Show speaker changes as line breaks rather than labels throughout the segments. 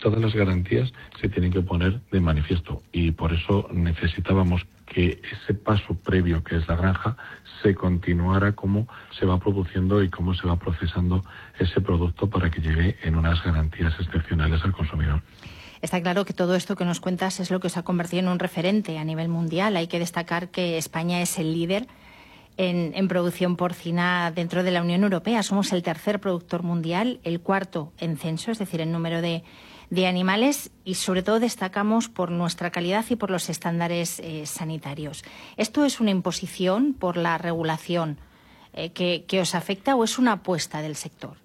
todas las garantías se tienen que poner de manifiesto y por eso necesitábamos que ese paso previo que es la granja se continuara cómo se va produciendo y cómo se va procesando ese producto para que llegue en unas garantías excepcionales al consumidor.
Está claro que todo esto que nos cuentas es lo que os ha convertido en un referente a nivel mundial. Hay que destacar que España es el líder en producción porcina dentro de la Unión Europea. Somos el tercer productor mundial, el cuarto en censo, es decir, en número de animales, y sobre todo destacamos por nuestra calidad y por los estándares sanitarios. ¿Esto es una imposición por la regulación que os afecta o es una apuesta del sector?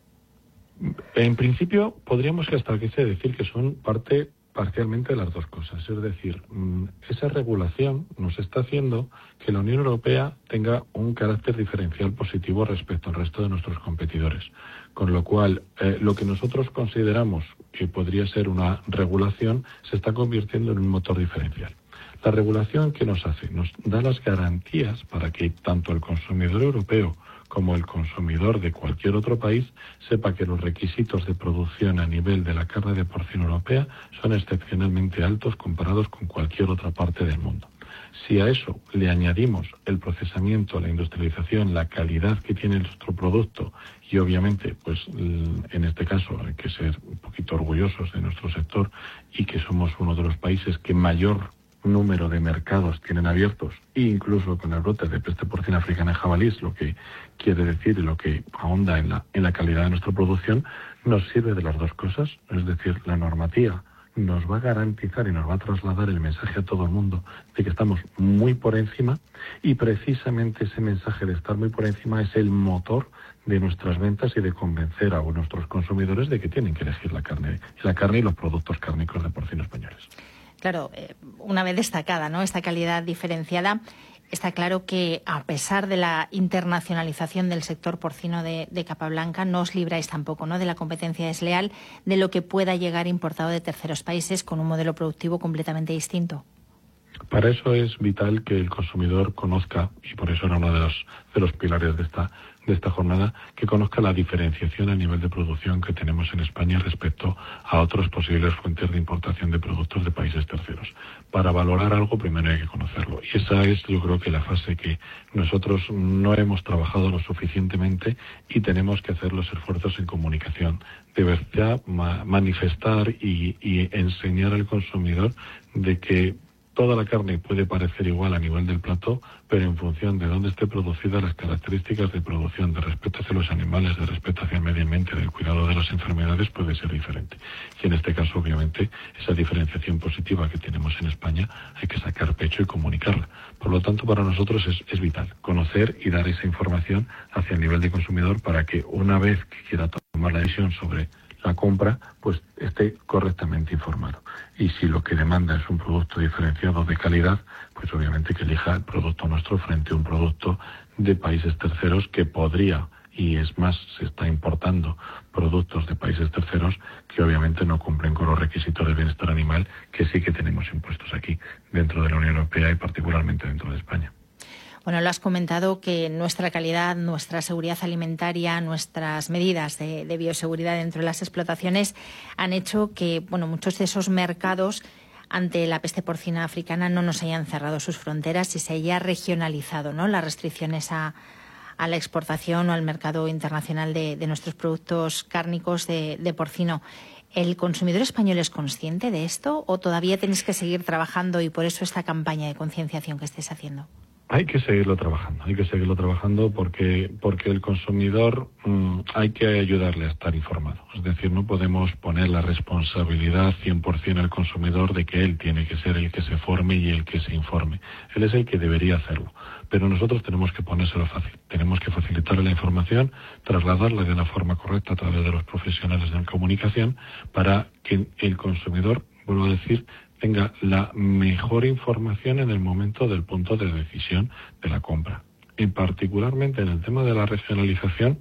En principio, podríamos hasta aquí decir que son parcialmente las dos cosas. Es decir, esa regulación nos está haciendo que la Unión Europea tenga un carácter diferencial positivo respecto al resto de nuestros competidores. Con lo cual, lo que nosotros consideramos que podría ser una regulación se está convirtiendo en un motor diferencial. La regulación, ¿qué nos hace? Nos da las garantías para que tanto el consumidor europeo como el consumidor de cualquier otro país sepa que los requisitos de producción a nivel de la carne de porcino europea son excepcionalmente altos comparados con cualquier otra parte del mundo. Si a eso le añadimos el procesamiento, la industrialización, la calidad que tiene nuestro producto y obviamente, pues en este caso hay que ser un poquito orgullosos de nuestro sector y que somos uno de los países que mayor número de mercados tienen abiertos, e incluso con el brote de peste porcina africana en jabalíes, lo que quiere decir y lo que ahonda en la calidad de nuestra producción, nos sirve de las dos cosas. Es decir, la normativa nos va a garantizar y nos va a trasladar el mensaje a todo el mundo de que estamos muy por encima, y precisamente ese mensaje de estar muy por encima es el motor de nuestras ventas y de convencer a nuestros consumidores de que tienen que elegir la carne y los productos cárnicos de porcino españoles.
Claro, una vez destacada, ¿no?, esta calidad diferenciada, está claro que a pesar de la internacionalización del sector porcino de Capablanca, no os libráis tampoco, ¿no?, de la competencia desleal de lo que pueda llegar importado de terceros países con un modelo productivo completamente distinto.
Para eso es vital que el consumidor conozca, y por eso era uno de los pilares de esta jornada, que conozca la diferenciación a nivel de producción que tenemos en España respecto a otras posibles fuentes de importación de productos de países terceros. Para valorar algo, primero hay que conocerlo. Y esa es, yo creo, que la fase que nosotros no hemos trabajado lo suficientemente y tenemos que hacer los esfuerzos en comunicación. De verdad, manifestar y enseñar al consumidor de que toda la carne puede parecer igual a nivel del plato, pero en función de dónde esté producida, las características de producción, de respeto hacia los animales, de respeto hacia el medio ambiente, del cuidado de las enfermedades, puede ser diferente. Y en este caso, obviamente, esa diferenciación positiva que tenemos en España hay que sacar pecho y comunicarla. Por lo tanto, para nosotros es vital conocer y dar esa información hacia el nivel de consumidor para que una vez que quiera tomar la decisión sobre la compra, pues esté correctamente informado. Y si lo que demanda es un producto diferenciado de calidad, pues obviamente que elija el producto nuestro frente a un producto de países terceros que podría, y es más, se está importando productos de países terceros que obviamente no cumplen con los requisitos de bienestar animal que sí que tenemos impuestos aquí dentro de la Unión Europea y particularmente dentro de España.
Bueno, lo has comentado que nuestra calidad, nuestra seguridad alimentaria, nuestras medidas de bioseguridad dentro de las explotaciones han hecho que, bueno, muchos de esos mercados ante la peste porcina africana no nos hayan cerrado sus fronteras y se haya regionalizado, ¿no?, las restricciones a la exportación o al mercado internacional de nuestros productos cárnicos de porcino. ¿El consumidor español es consciente de esto o todavía tenéis que seguir trabajando y por eso esta campaña de concienciación que estáis haciendo?
Hay que seguirlo trabajando porque el consumidor hay que ayudarle a estar informado. Es decir, no podemos poner la responsabilidad 100% al consumidor de que él tiene que ser el que se forme y el que se informe. Él es el que debería hacerlo. Pero nosotros tenemos que ponérselo fácil. Tenemos que facilitarle la información, trasladarla de una forma correcta a través de los profesionales de la comunicación para que el consumidor, vuelvo a decir, tenga la mejor información en el momento del punto de decisión de la compra. Y particularmente en el tema de la regionalización,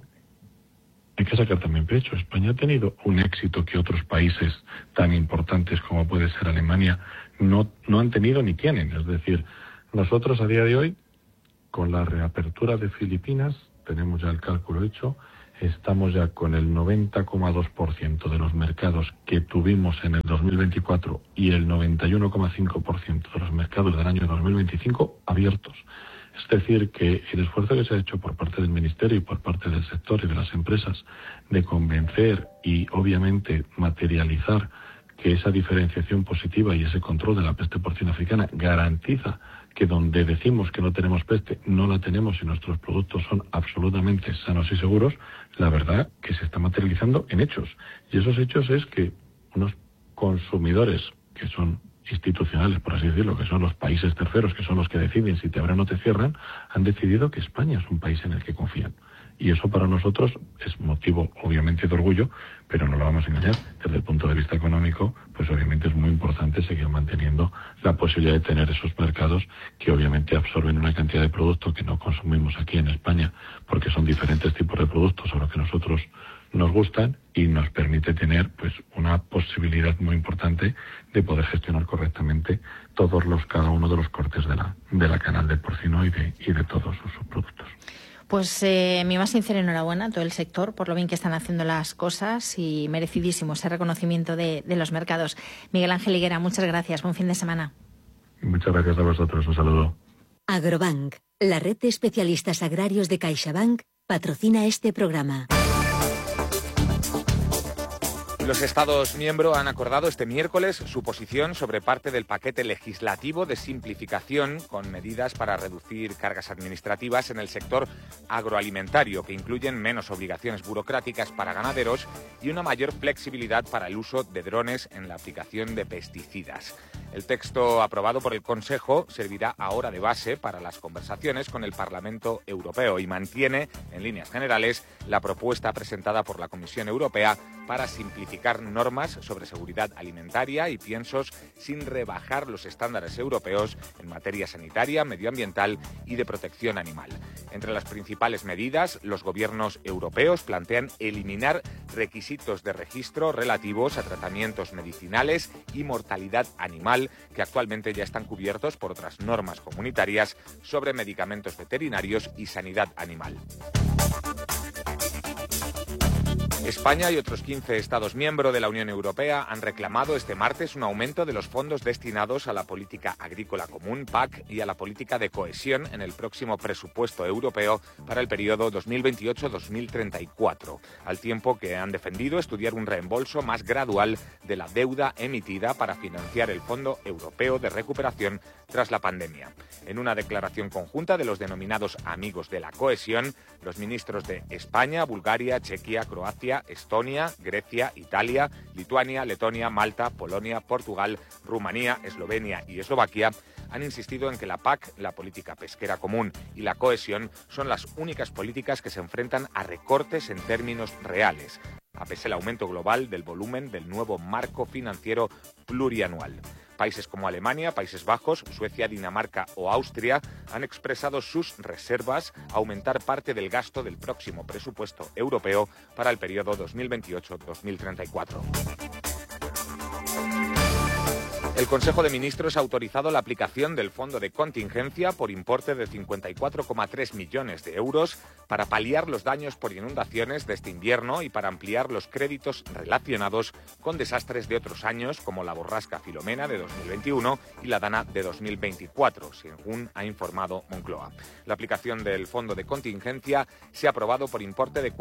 hay que sacar también pecho. España ha tenido un éxito que otros países tan importantes como puede ser Alemania no han tenido ni tienen. Es decir, nosotros a día de hoy, con la reapertura de Filipinas, tenemos ya el cálculo hecho, estamos ya con el 90,2% de los mercados que tuvimos en el 2024 y el 91,5% de los mercados del año 2025 abiertos. Es decir, que el esfuerzo que se ha hecho por parte del Ministerio y por parte del sector y de las empresas de convencer y, obviamente, materializar que esa diferenciación positiva y ese control de la peste porcina africana garantiza que donde decimos que no tenemos peste, no la tenemos y nuestros productos son absolutamente sanos y seguros, la verdad que se está materializando en hechos. Y esos hechos es que unos consumidores que son institucionales, por así decirlo, que son los países terceros, que son los que deciden si te abren o te cierran, han decidido que España es un país en el que confían. Y eso para nosotros es motivo, obviamente, de orgullo, pero no lo vamos a engañar. Desde el punto de vista económico, pues obviamente es muy importante seguir manteniendo la posibilidad de tener esos mercados que obviamente absorben una cantidad de productos que no consumimos aquí en España, porque son diferentes tipos de productos a los que nosotros nos gustan y nos permite tener pues una posibilidad muy importante de poder gestionar correctamente cada uno de los cortes de la canal del porcino y de todos sus subproductos.
Pues mi más sincera enhorabuena a todo el sector por lo bien que están haciendo las cosas y merecidísimo ese reconocimiento de los mercados. Miguel Ángel Higuera, muchas gracias. Buen fin de semana.
Muchas gracias a vosotros. Un saludo.
Agrobank, la red de especialistas agrarios de CaixaBank, patrocina este programa.
Los Estados miembros han acordado este miércoles su posición sobre parte del paquete legislativo de simplificación con medidas para reducir cargas administrativas en el sector agroalimentario, que incluyen menos obligaciones burocráticas para ganaderos y una mayor flexibilidad para el uso de drones en la aplicación de pesticidas. El texto aprobado por el Consejo servirá ahora de base para las conversaciones con el Parlamento Europeo y mantiene, en líneas generales, la propuesta presentada por la Comisión Europea para simplificar normas sobre seguridad alimentaria y piensos sin rebajar los estándares europeos en materia sanitaria, medioambiental y de protección animal. Entre las principales medidas, los gobiernos europeos plantean eliminar requisitos de registro relativos a tratamientos medicinales y mortalidad animal que actualmente ya están cubiertos por otras normas comunitarias sobre medicamentos veterinarios y sanidad animal. España y otros 15 Estados miembros de la Unión Europea han reclamado este martes un aumento de los fondos destinados a la política agrícola común, PAC, y a la política de cohesión en el próximo presupuesto europeo para el periodo 2028-2034, al tiempo que han defendido estudiar un reembolso más gradual de la deuda emitida para financiar el Fondo Europeo de Recuperación tras la pandemia. En una declaración conjunta de los denominados amigos de la cohesión, los ministros de España, Bulgaria, Chequia, Croacia, Estonia, Grecia, Italia, Lituania, Letonia, Malta, Polonia, Portugal, Rumanía, Eslovenia y Eslovaquia han insistido en que la PAC, la política pesquera común y la cohesión son las únicas políticas que se enfrentan a recortes en términos reales, a pesar del aumento global del volumen del nuevo marco financiero plurianual. Países como Alemania, Países Bajos, Suecia, Dinamarca o Austria han expresado sus reservas a aumentar parte del gasto del próximo presupuesto europeo para el periodo 2028-2034. El Consejo de Ministros ha autorizado la aplicación del Fondo de Contingencia por importe de 54,3 millones de euros para paliar los daños por inundaciones de este invierno y para ampliar los créditos relacionados con desastres de otros años como la borrasca Filomena de 2021 y la Dana de 2024, según ha informado Moncloa. La aplicación del Fondo de Contingencia se ha aprobado por importe de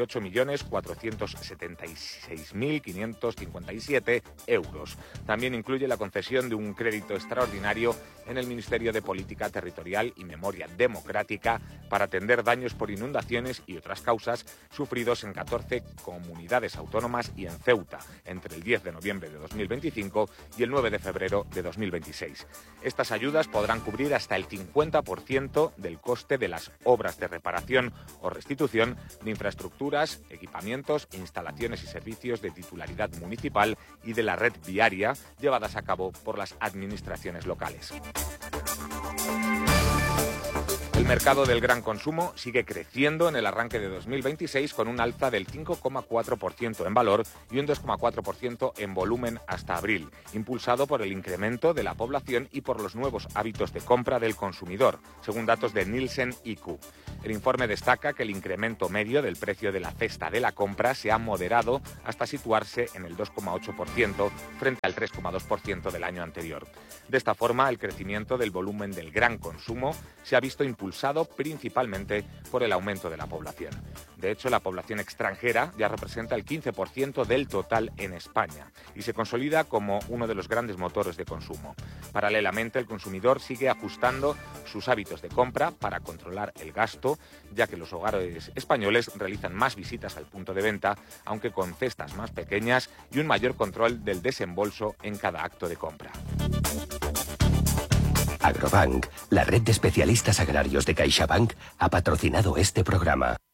48.476.557 euros. También incluye la concesión de un crédito extraordinario en el Ministerio de Política Territorial y Memoria Democrática para atender daños por inundaciones y otras causas sufridos en 14 comunidades autónomas y en Ceuta entre el 10 de noviembre de 2025 y el 9 de febrero de 2026. Estas ayudas podrán cubrir hasta el 50% del coste de las obras de reparación o restitución de infraestructuras, equipamientos, instalaciones y servicios de titularidad municipal y de la red viaria llevadas a cabo por las administraciones locales. El mercado del gran consumo sigue creciendo en el arranque de 2026 con un alza del 5,4% en valor y un 2,4% en volumen hasta abril, impulsado por el incremento de la población y por los nuevos hábitos de compra del consumidor, según datos de Nielsen IQ. El informe destaca que el incremento medio del precio de la cesta de la compra se ha moderado hasta situarse en el 2,8% frente al 3,2% del año anterior. De esta forma, el crecimiento del volumen del gran consumo se ha visto impulsado principalmente por el aumento de la población. De hecho, la población extranjera ya representa el 15% del total en España y se consolida como uno de los grandes motores de consumo. Paralelamente, el consumidor sigue ajustando sus hábitos de compra para controlar el gasto, ya que los hogares españoles realizan más visitas al punto de venta, aunque con cestas más pequeñas y un mayor control del desembolso en cada acto de compra.
Agrobank, la red de especialistas agrarios de CaixaBank, ha patrocinado este programa.